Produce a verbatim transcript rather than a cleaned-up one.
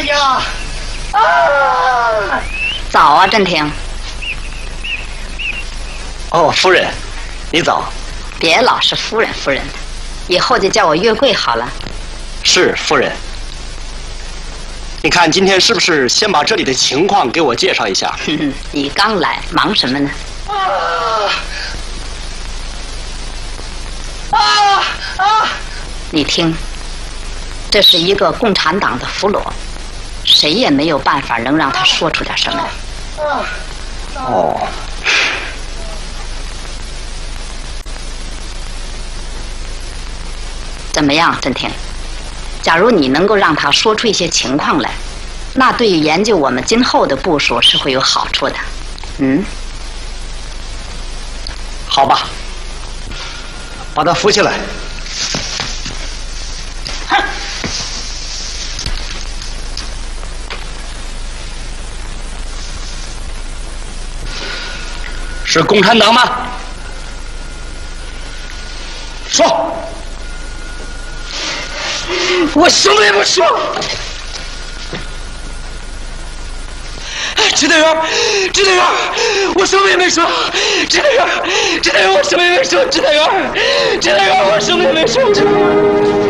呀！啊！ 早啊，振廷。 哦，夫人，你早。 别老是夫人夫人的，以后就叫我月桂好了。 是夫人。你看今天是不是先把这里的情况给我介绍一下？ 哼哼，你刚来，忙什么呢？ 啊啊啊！ 你听，这是一个共产党的俘虏，谁也没有办法能让他说出点什么来。 哦。 怎么样，振廷？假如你能够让他说出一些情况来，那对于研究我们今后的部署是会有好处的。嗯， 好吧，把他扶起来。哼！是共产党吗？说。我什么也没说。支队员，支队员，我什么也没说。支队员，支队员，我什么也没说。支队员，支队员，我什么也没说。